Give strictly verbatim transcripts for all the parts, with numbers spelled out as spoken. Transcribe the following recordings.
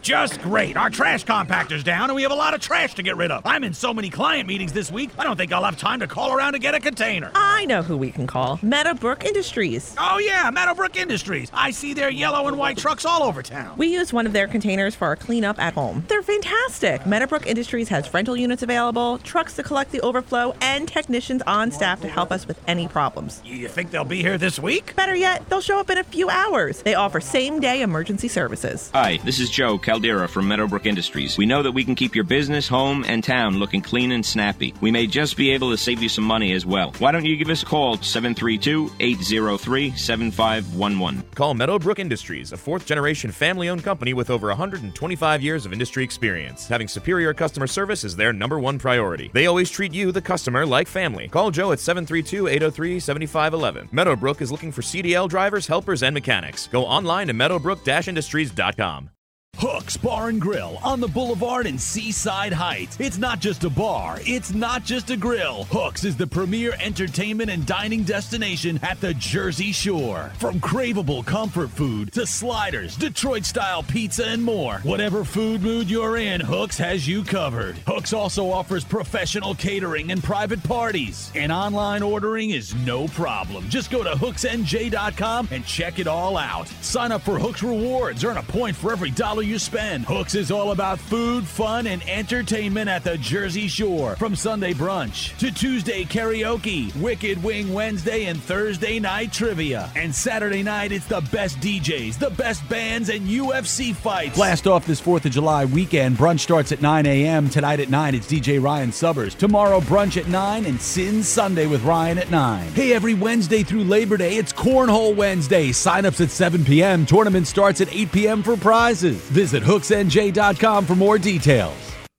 Just great. Our trash compactor's down and we have a lot of trash to get rid of. I'm in so many client meetings this week, I don't think I'll have time to call around to get a container. I know who we can call. Meadowbrook Industries. Oh yeah, Meadowbrook Industries. I see their yellow and white trucks all over town. We use one of their containers for our cleanup at home. They're fantastic. Meadowbrook Industries has rental units available, trucks to collect the overflow, and technicians on staff to help us with any problems. You think they'll be here this week? Better yet, they'll show up in a few hours. They offer same-day emergency services. Hi, this is Joe Caldera from Meadowbrook Industries. We know that we can keep your business, home, and town looking clean and snappy. We may just be able to save you some money as well. Why don't you give us a call, seven three two, eight zero three, seven five one one. Call Meadowbrook Industries, a fourth-generation family-owned company with over one hundred twenty-five years of industry experience. Having superior customer service is their number one priority. They always treat you, the customer, like family. Call Joe at seven three two, eight zero three, seven five one one. Meadowbrook is looking for C D L drivers, helpers, and mechanics. Go online to meadowbrook dash industries dot com. Hooks Bar and Grill on the Boulevard in Seaside Heights. It's not just a bar, it's not just a grill. Hooks is the premier entertainment and dining destination at the Jersey Shore. From craveable comfort food to sliders, Detroit-style pizza, and more. Whatever food mood you're in, Hooks has you covered. Hooks also offers professional catering and private parties. And online ordering is no problem. Just go to hooks n j dot com and check it all out. Sign up for Hooks Rewards, earn a point for every dollar you spend. Hooks is all about food, fun, and entertainment at the Jersey Shore. From Sunday brunch to Tuesday karaoke, Wicked Wing Wednesday, and Thursday night trivia. And Saturday night, it's the best D Js, the best bands, and U F C fights. Blast off this fourth of July weekend. Brunch starts at nine a.m. Tonight at nine, it's D J Ryan Subbers. Tomorrow, brunch at nine, and Sin Sunday with Ryan at nine. Hey, every Wednesday through Labor Day, it's Cornhole Wednesday. Sign-ups at seven p.m. Tournament starts at eight p.m. for prizes. Visit hooks n j dot com for more details.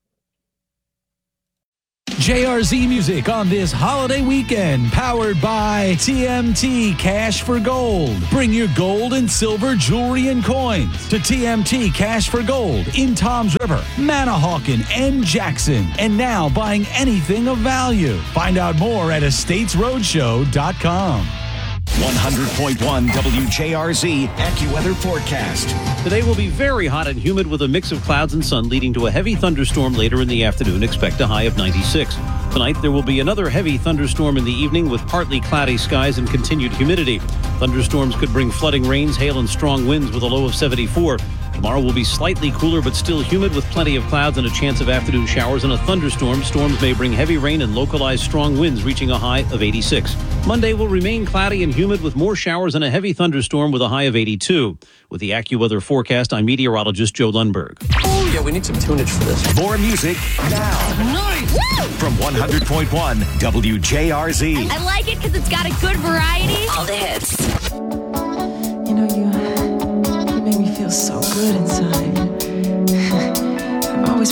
J R Z Music on this holiday weekend, powered by T M T Cash for Gold. Bring your gold and silver jewelry and coins to T M T Cash for Gold in Toms River, Manahawkin, and Jackson. And now buying anything of value. Find out more at estates roadshow dot com. one hundred point one W J R Z AccuWeather forecast. Today will be very hot and humid with a mix of clouds and sun leading to a heavy thunderstorm later in the afternoon. Expect a high of ninety-six. Tonight there will be another heavy thunderstorm in the evening with partly cloudy skies and continued humidity. Thunderstorms could bring flooding rains, hail, and strong winds with a low of seventy-four. Tomorrow will be slightly cooler but still humid with plenty of clouds and a chance of afternoon showers and a thunderstorm. Storms may bring heavy rain and localized strong winds reaching a high of eighty-six. Monday will remain cloudy and humid with more showers and a heavy thunderstorm with a high of eighty-two. With the AccuWeather forecast, I'm meteorologist Joe Lundberg. Oh, yeah, we need some tunage for this. More music now. Nice! Woo! From one hundred point one W J R Z. I like it because it's got a good variety. All the hits. You know, you, you make me feel so good inside.